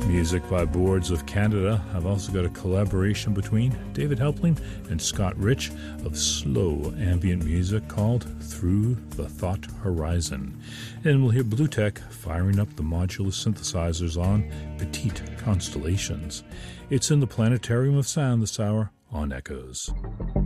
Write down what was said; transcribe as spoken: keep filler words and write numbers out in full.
Music by Boards of Canada. I've also got a collaboration between David Helpling and Scott Rich of slow ambient music called Through the Thought Horizon. And we'll hear Blue Tech firing up the modular synthesizers on Petite Constellations. It's in the Planetarium of Sound this hour on Echoes.